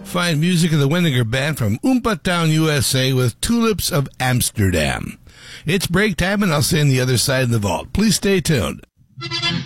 Fine music of the Wendinger Band from Oompa Town, USA with Tulips of Amsterdam. It's break time, and I'll see you on the other side of the vault. Please stay tuned.